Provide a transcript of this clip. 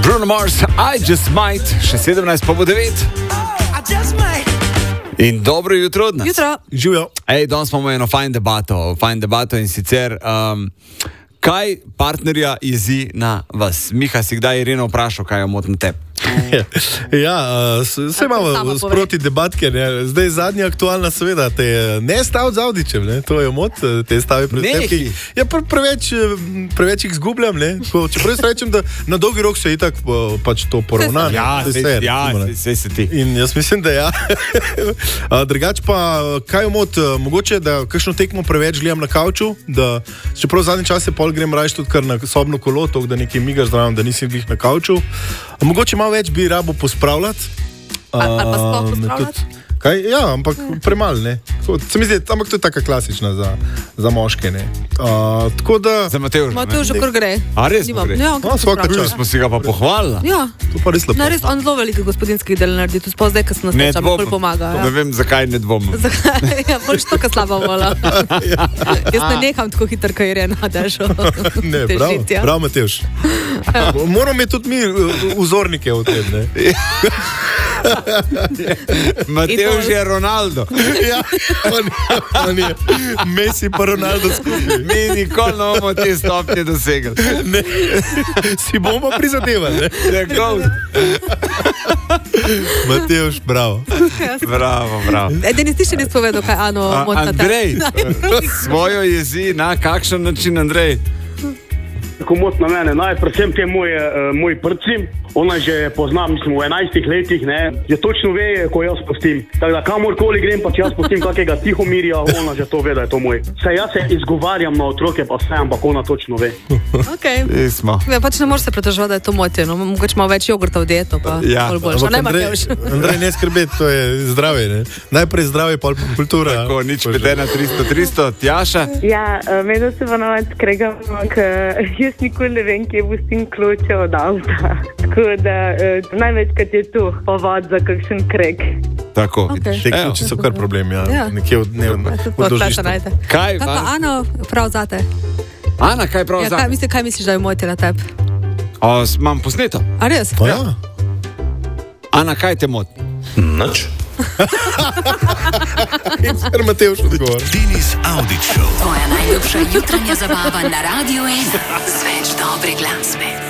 Bruno Mars, I Just Might, še 17 po 9. In dobro jutro od nas. Jutro. Živijo. Danes imamo eno fajn debato in sicer, kaj partnerja jezi na vas? Miha, si kdaj Ireno vprašal, kaj jo moti na tebi? Vse imamo sproti debatke, ne? Zdaj zadnja aktualna seveda, te ne staviti z Audičem, ne? To je mot, te stavi pred tebi. Ja, preveč jih zgubljam, ne? Čeprav jaz rečem, da na dolgi rok se itak pač to poravna. Sej se ti. In jaz mislim, da ja. Drugač pa, kaj je mot, mogoče, da kakšno tekmo preveč gledam na kavču, da čeprav zadnji čas pol grem rajš tudi kar na sobno kolo, tok, da nekaj migaš zraven, da nisi glih na kavču. Mogoče malo več bi rabo pospravljati. Ali pa sploh pospravljati? Ja, ampak premalo, ne. Se mi zdi, ampak to je taka klasična za moške, ne. Tako da... Za Matevža, ne? Matevža, kar gre. A res gre? Ja, svaka čast. Smo si ga pa pohvalili. Ja. To pa res lepo. Res, on zelo veliko gospodinskih del naredi, tudi sploh zdaj, ko se nas neča, bolj pomaga. Ne vem, zakaj ne dvomim. Ja, bolj štoka slaba vola. Jaz ne neham tako hitro, ko je Irena, daš. Ne, prav Matevž. Moramo imeti tudi mi vzornike v tem, ne. Matevž je Ronaldo. Ja, on je Messi pa Ronaldo skupaj. Mi nikoli ne bomo te stopnje dosegli. Ne, si bomo prizadevali, ne? Tako. Matevž, bravo. Bravo. Denis, ti še nisi povedal, kaj Ano moti na tebi. Andrej, svojo jezi na kakšen način, Andrej? Ko moti na mene, predvsem te moj prci, ona že pozna, mislim, v 11 letih, ne, že točno ve, ko jaz pustim. Tako da kamorkoli grem, pa če jaz pustim kakega Tihomirja, ona že to ve, da je to moj. Saj jaz se izgovarjam na otroke, pa vse, ampak ona točno ve. Okay. Ja, pač ne moreš se pritoževati, da je to motje, no, mogoče malo več jogurta v dieto, pa bolj boljša. Andrej, ne skrbeti, to je zdravje, ne. Najprej zdravje, pol kultura. Tako, nič petena 300, Tjaša. Ja, vedno se pa navad skregamo, ker jaz nikoli ne vem, kje pustim kloče od avta. Tako da največkrat je tu povod za kakšen kreg. Tako. Te kloči so kar problem, ja. Nekje v dožištu. Kaj pa Ano prav zate? Ana, kaj prav zate? Kaj misliš, da je motje na tebi? Imam posneto. A res? Pa ja. Ana, kaj te moti? Nič. In sper Matevž odgovor. Denis Audić Show. Tvoja najljubša jutranja zabava na Radio 1 z več dobre glasbe.